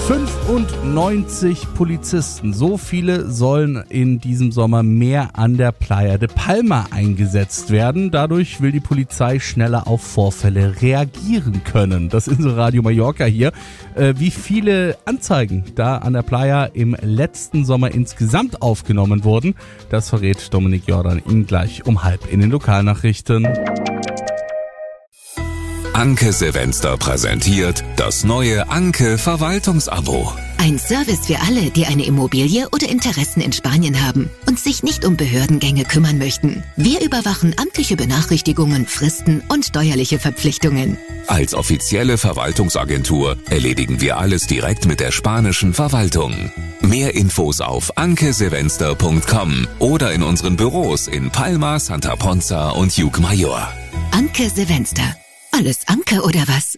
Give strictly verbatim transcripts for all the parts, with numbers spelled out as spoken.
fünfundneunzig Polizisten, so viele sollen in diesem Sommer mehr an der Playa de Palma eingesetzt werden. Dadurch will die Polizei schneller auf Vorfälle reagieren können. Das Inselradio Mallorca hier. Äh, wie viele Anzeigen da an der Playa im letzten Sommer insgesamt aufgenommen wurden, das verrät Dominik Jordan Ihnen gleich um halb in den Lokalnachrichten. Anke Silvester präsentiert das neue Anke Verwaltungsabo. Ein Service für alle, die eine Immobilie oder Interessen in Spanien haben und sich nicht um Behördengänge kümmern möchten. Wir überwachen amtliche Benachrichtigungen, Fristen und steuerliche Verpflichtungen. Als offizielle Verwaltungsagentur erledigen wir alles direkt mit der spanischen Verwaltung. Mehr Infos auf anke silvester punkt com oder in unseren Büros in Palma, Santa Ponza und Llucmajor. Anke Silvester. Alles Anke oder was?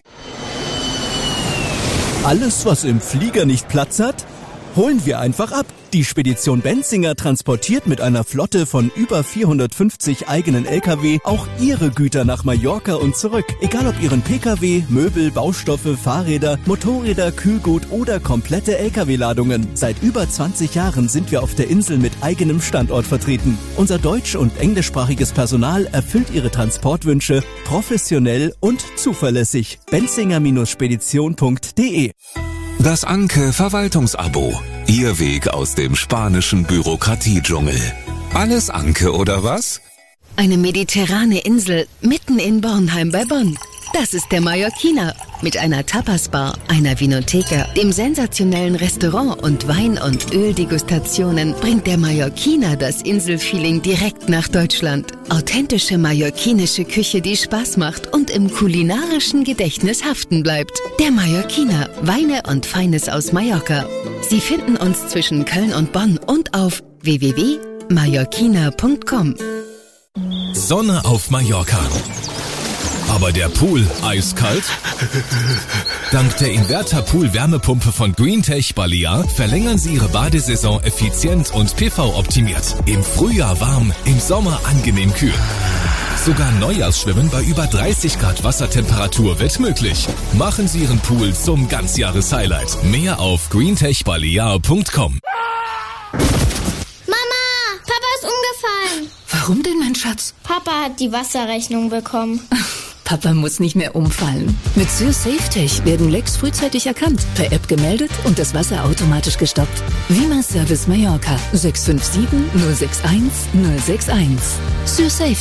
Alles, was im Flieger nicht Platz hat, holen wir einfach ab. Die Spedition Benzinger transportiert mit einer Flotte von über vierhundertfünfzig eigenen L K W auch Ihre Güter nach Mallorca und zurück. Egal ob Ihren P K W, Möbel, Baustoffe, Fahrräder, Motorräder, Kühlgut oder komplette L K W-Ladungen. Seit über zwanzig Jahren sind wir auf der Insel mit eigenem Standort vertreten. Unser deutsch- und englischsprachiges Personal erfüllt Ihre Transportwünsche professionell und zuverlässig. benzinger Spedition punkt de. Das Anke Verwaltungsabo. Ihr Weg aus dem spanischen Bürokratiedschungel. Alles Anke oder was? Eine mediterrane Insel mitten in Bornheim bei Bonn. Das ist der Mallorquiner. Mit einer Tapas-Bar, einer Vinotheka, dem sensationellen Restaurant und Wein- und Öldegustationen bringt der Mallorquiner das Inselfeeling direkt nach Deutschland. Authentische mallorquinische Küche, die Spaß macht und im kulinarischen Gedächtnis haften bleibt. Der Mallorquiner, Weine und Feines aus Mallorca. Sie finden uns zwischen Köln und Bonn und auf w w w punkt mallorquiner punkt com. Sonne auf Mallorca. Aber der Pool eiskalt? Dank der Inverter-Pool-Wärmepumpe von Greentech Balear verlängern Sie Ihre Badesaison effizient und P V-optimiert. Im Frühjahr warm, im Sommer angenehm kühl. Sogar Neujahrsschwimmen bei über dreißig Grad Wassertemperatur wird möglich. Machen Sie Ihren Pool zum Ganzjahres-Highlight. Mehr auf greentech balear punkt com. Warum denn, mein Schatz? Papa hat die Wasserrechnung bekommen. Papa muss nicht mehr umfallen. Mit SürSafeTech werden Lecks frühzeitig erkannt, per App gemeldet und das Wasser automatisch gestoppt. Vima Service Mallorca sechs fünf sieben null sechs eins null sechs eins. SürSafe.